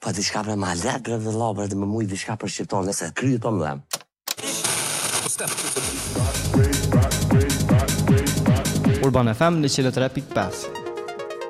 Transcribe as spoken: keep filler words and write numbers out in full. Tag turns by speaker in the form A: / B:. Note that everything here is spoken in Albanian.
A: Po diçka për ma let për dhe la për dhe më mujt diçka për shqiptonë, se kryu të më dhem.
B: Urban F M në one oh three point five.